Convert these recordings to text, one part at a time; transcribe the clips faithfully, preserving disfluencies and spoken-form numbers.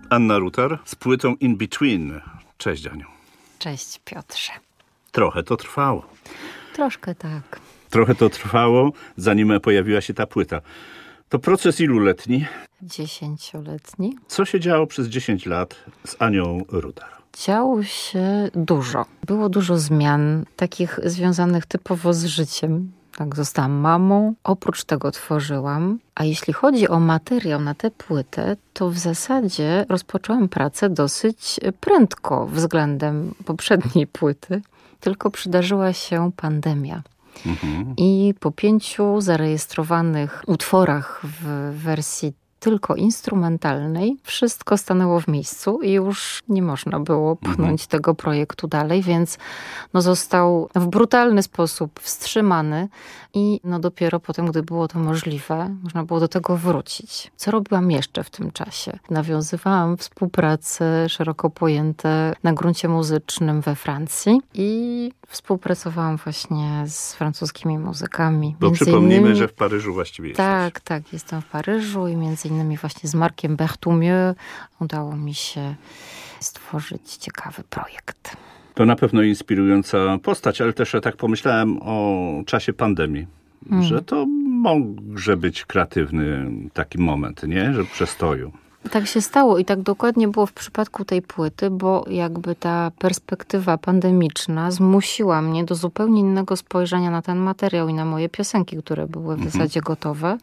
Anna Rutar z płytą In Between. Cześć, Aniu. Cześć, Piotrze. Trochę to trwało. Troszkę tak. Trochę to trwało, zanim pojawiła się ta płyta. To proces iluletni? Dziesięcioletni. Co się działo przez dziesięć lat z Anią Rutar? Działo się dużo. Było dużo zmian, takich związanych typowo z życiem. Tak, zostałam mamą. Oprócz tego tworzyłam. A jeśli chodzi o materiał na tę płytę, to w zasadzie rozpoczęłam pracę dosyć prędko względem poprzedniej płyty. Tylko przydarzyła się pandemia. Mhm. I po pięciu zarejestrowanych utworach w wersji tylko instrumentalnej wszystko stanęło w miejscu i już nie można było pchnąć mhm. tego projektu dalej, więc no został w brutalny sposób wstrzymany i no dopiero potem, gdy było to możliwe, można było do tego wrócić. Co robiłam jeszcze w tym czasie? Nawiązywałam współpracę szeroko pojęte na gruncie muzycznym we Francji i współpracowałam właśnie z francuskimi muzykami. Bo między przypomnijmy, innymi, że w Paryżu właściwie jesteś. Tak, tak, jestem w Paryżu i między innymi właśnie z Markiem Berthumieux udało mi się stworzyć ciekawy projekt. To na pewno inspirująca postać, ale też tak pomyślałem o czasie pandemii, hmm. że to może być kreatywny taki moment, nie? Że przestoju. Tak się stało i tak dokładnie było w przypadku tej płyty, bo jakby ta perspektywa pandemiczna zmusiła mnie do zupełnie innego spojrzenia na ten materiał i na moje piosenki, które były w mhm. zasadzie gotowe.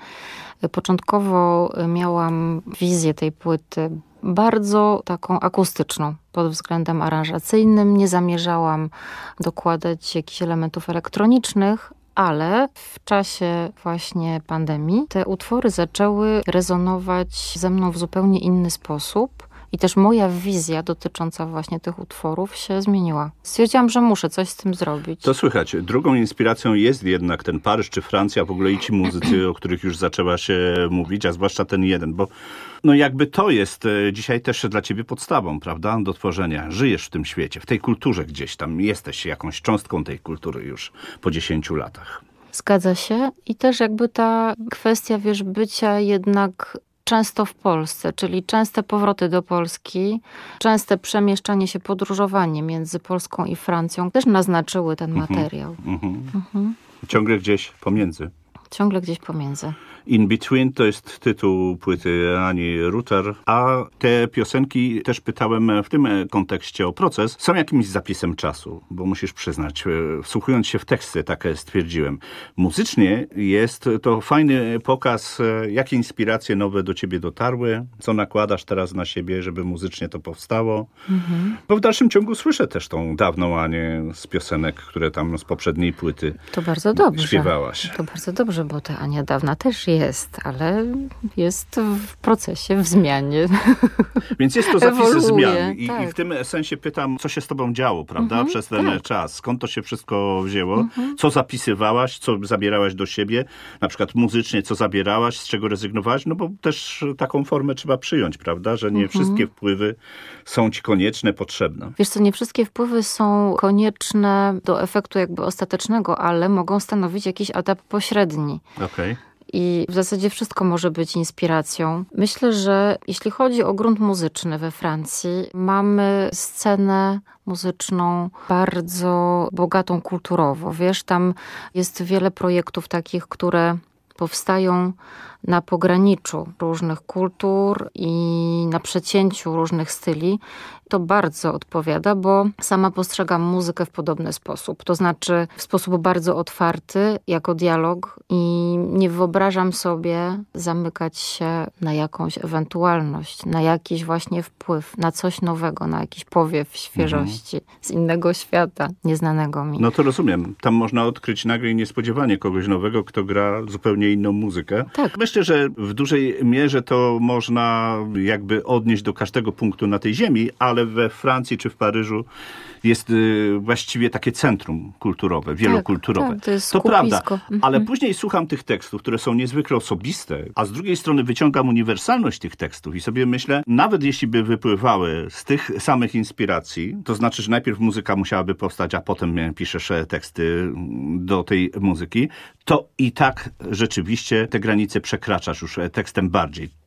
Początkowo miałam wizję tej płyty bardzo taką akustyczną pod względem aranżacyjnym. Nie zamierzałam dokładać jakichś elementów elektronicznych, ale w czasie właśnie pandemii te utwory zaczęły rezonować ze mną w zupełnie inny sposób i też moja wizja dotycząca właśnie tych utworów się zmieniła. Stwierdziłam, że muszę coś z tym zrobić. To słychać. Drugą inspiracją jest jednak ten Paryż czy Francja, w ogóle i ci muzycy, o których już zaczęła się mówić, a zwłaszcza ten jeden, bo no jakby to jest dzisiaj też dla ciebie podstawą, prawda, do tworzenia. Żyjesz w tym świecie, w tej kulturze gdzieś tam, jesteś jakąś cząstką tej kultury już po dziesięciu latach. Zgadza się i też jakby ta kwestia, wiesz, bycia jednak często w Polsce, czyli częste powroty do Polski, częste przemieszczanie się, podróżowanie między Polską i Francją też naznaczyły ten materiał. Mhm. Mhm. Ciągle gdzieś pomiędzy. Ciągle gdzieś pomiędzy. In Between to jest tytuł płyty Ani Rutar, a te piosenki, też pytałem w tym kontekście o proces, są jakimś zapisem czasu, bo musisz przyznać, wsłuchując się w teksty, tak stwierdziłem. Muzycznie jest to fajny pokaz, jakie inspiracje nowe do ciebie dotarły, co nakładasz teraz na siebie, żeby muzycznie to powstało. Mhm. Bo w dalszym ciągu słyszę też tą dawną Anię z piosenek, które tam z poprzedniej płyty to bardzo dobrze. śpiewałaś. To bardzo dobrze, bo ta Ania dawna też jest, ale jest w procesie, w zmianie. Więc jest to zapis Ewoluuje, zmian. I, tak. I w tym sensie pytam, co się z tobą działo, prawda, mm-hmm, przez ten tak. czas. Skąd to się wszystko wzięło? Mm-hmm. Co zapisywałaś, co zabierałaś do siebie? Na przykład muzycznie, co zabierałaś, z czego rezygnowałaś? No bo też taką formę trzeba przyjąć, prawda, że nie mm-hmm. wszystkie wpływy są ci konieczne, potrzebne. Wiesz co, nie wszystkie wpływy są konieczne do efektu jakby ostatecznego, ale mogą stanowić jakiś etap pośredni. Okej. Okay. I w zasadzie wszystko może być inspiracją. Myślę, że jeśli chodzi o grunt muzyczny we Francji, mamy scenę muzyczną bardzo bogatą kulturowo. Wiesz, tam jest wiele projektów takich, które powstają na pograniczu różnych kultur i na przecięciu różnych styli. To bardzo odpowiada, bo sama postrzegam muzykę w podobny sposób. To znaczy w sposób bardzo otwarty, jako dialog i nie wyobrażam sobie zamykać się na jakąś ewentualność, na jakiś właśnie wpływ, na coś nowego, na jakiś powiew świeżości mhm. z innego świata, nieznanego mi. No to rozumiem. Tam można odkryć nagle i niespodziewanie kogoś nowego, kto gra zupełnie inną muzykę. Tak. Myślę, że w dużej mierze to można jakby odnieść do każdego punktu na tej ziemi, ale we Francji czy w Paryżu jest y, właściwie takie centrum kulturowe, wielokulturowe. Tak, tak, to jest to prawda, mhm. ale później słucham tych tekstów, które są niezwykle osobiste, a z drugiej strony wyciągam uniwersalność tych tekstów i sobie myślę, nawet jeśli by wypływały z tych samych inspiracji, to znaczy, że najpierw muzyka musiałaby powstać, a potem piszesz teksty do tej muzyki, to i tak rzeczywiście te granice przekraczasz już tekstem bardziej.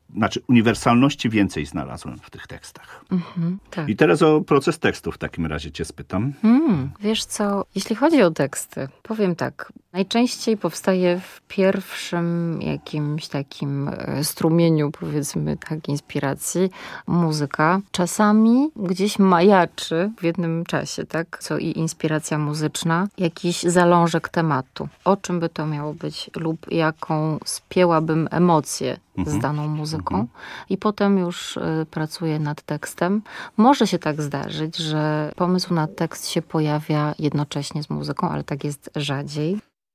znaczy uniwersalności więcej znalazłem w tych tekstach. Mhm, tak. I teraz o proces tekstu w takim razie cię spytam. Hmm, wiesz co, jeśli chodzi o teksty, powiem tak, najczęściej powstaje w pierwszym jakimś takim strumieniu, powiedzmy tak, inspiracji muzyka. Czasami gdzieś majaczy w jednym czasie, tak, co i inspiracja muzyczna, jakiś zalążek tematu. O czym by to miało być lub jaką spięłabym emocję z daną muzyką i potem już y, pracuję nad tekstem. Może się tak zdarzyć, że pomysł na tekst się pojawia jednocześnie z muzyką, ale tak jest rzadziej.